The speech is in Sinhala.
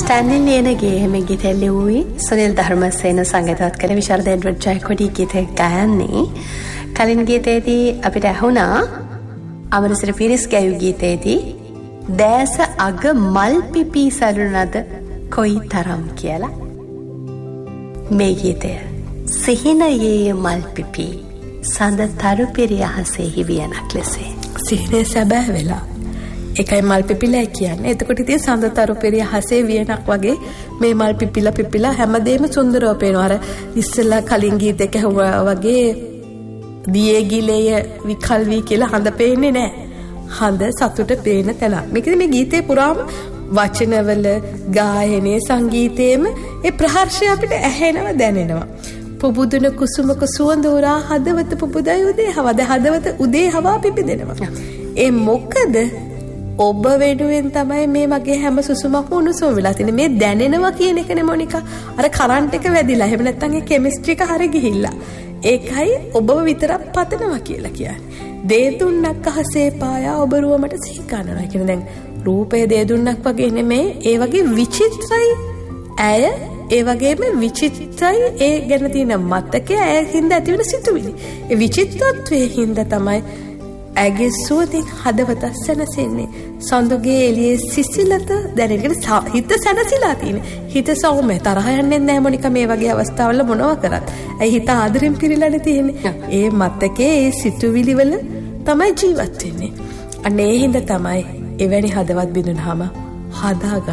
ස්ටැන්ඩින් ලියනගේ එහෙම ගීතය ලිව්වී සුනිල් ධර්මසේන සංගීතවත් කළ විශාරද එඩ්වඩ් ජයකොඩි ගීතය ගයන්නේ. කලින් ගීතයේදී අපිට ඇහුණා අමරසිරි පිරිස් ගැයූ ගීතයේදී දෑස අග මල් පිපී සැලුණද කොයි තරම් කියලා. මේ ගීතය සිහිනයේ මල් පිපී සඳ තරු පිරි අහසෙහි වියනක් ලෙසේ. සිහිනේ සැබෑ වෙලා එකයි මල් පිපිලා කියන්නේ. එතකොට ඉතින් සඳතරු පෙරිය හසේ වියනක් වගේ මේ මල් පිපිලා හැමදේම සුන්දරව පේනවා. අර ඉස්සෙල්ලා කලින් ගීතයක ඇහුවා වගේ දියේ ගිලෙය විකල් වී කියලා හඳ පේන්නේ නැහැ. හඳ සතුට පේන තැන. මේකද මේ ගීතේ පුරාම වචනවල ගායනයේ සංගීතයේම ඒ ප්‍රහර්ෂය අපිට ඇහෙනවා දැනෙනවා. පුබුදුන කුසුමක සුවඳ උරා හදවත පුබුදයි උදේ හවද හදවත උදේ හවා පිපිදෙනවා. ඒ මොකද ඔබ වෙනුවෙන් තමයි මේ මගේ හැම සුසුමක්ම උණුසුම වෙලා තියෙන්නේ. මේ දැනෙනවා කියන එකනේ මොනිකා. අර කරන්ට් එක වැදිලා. එහෙම නැත්නම් ඒ කෙමිස්ට්‍රි එක හරිය ගිහිල්ලා. ඒකයි ඔබව විතරක් පතනවා කියලා කියන්නේ. දේදුන්නක් අහසේ පායා ඔබ රුවමට සිහි කරනවා. කියන්නේ දැන් රූපය දේදුන්නක් වගේ නෙමෙයි. ඒ වගේ විචිත්‍රයි ඇය. ඒ වගේම විචිත්‍රයි ඒ ගැන තියෙන මතකය ඇය හින්දා ඇති වෙන සිතුවිලි. ඒ විචිත්‍රත්වයේ හින්දා තමයි ඇගේ සුවඳින් හදවත සැනසෙන්නේ. සඳුගේ එළියේ සිසිලත දැනෙන හිත සැනසීලා තියෙන. හිත සෞම්‍ය තරහ යන්නේ නැහැ මොනිකා මේ වගේ අවස්ථාවල මොනවා කරත්. ඒ හිත ආදරෙන් පිරීලානේ තියෙන්නේ. ඒ මතකේ ඒ සිතුවිලි වල තමයි ජීවත් වෙන්නේ. අන්න ඒ හින්දා තමයි එවැනි හදවත් බිඳුනහම හදා